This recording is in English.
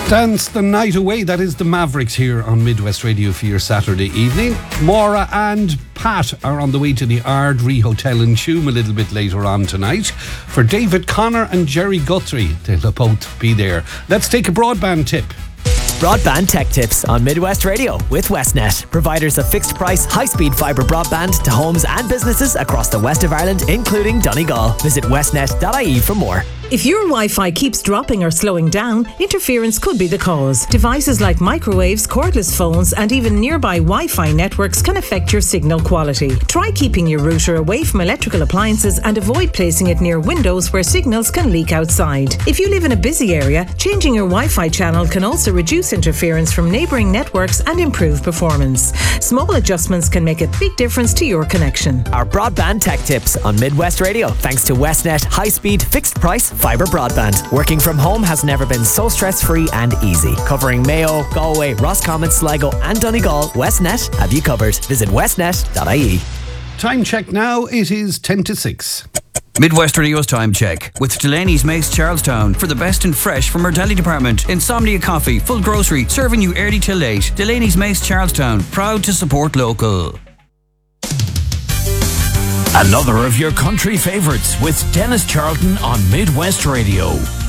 Dance the night away. That is the Mavericks here on Midwest Radio for your Saturday evening. Maura and Pat are on the way to the Ardrey Hotel in Tuam a little bit later on tonight. For David Connor and Jerry Guthrie, they'll both be there. Let's take a broadband tip. Broadband Tech Tips on Midwest Radio with Westnet, providers of fixed price, high-speed fibre broadband to homes and businesses across the west of Ireland, including Donegal. Visit westnet.ie for more. If your Wi-Fi keeps dropping or slowing down, interference could be the cause. Devices like microwaves, cordless phones, and even nearby Wi-Fi networks can affect your signal quality. Try keeping your router away from electrical appliances and avoid placing it near windows where signals can leak outside. If you live in a busy area, changing your Wi-Fi channel can also reduce interference from neighbouring networks and improve performance. Small adjustments can make a big difference to your connection. Our Broadband Tech Tips on Midwest Radio, thanks to Westnet high-speed, fixed-price fibre broadband. Working from home has never been so stress-free and easy. Covering Mayo, Galway, Roscommon, Sligo and Donegal, Westnet have you covered. Visit westnet.ie. Time check now. It is 10 to 6. Midwest Radio's Time Check with Delaney's Mace Charlestown for the best in fresh from our deli department. Insomnia Coffee, full grocery, serving you early till late. Delaney's Mace Charlestown, proud to support local. Another of your country favourites with Dennis Charlton on Midwest Radio.